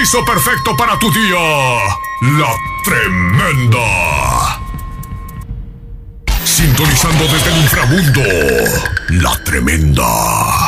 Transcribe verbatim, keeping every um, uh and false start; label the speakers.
Speaker 1: hechizo perfecto para tu día. La Tremenda. Sintonizando desde el inframundo. La Tremenda.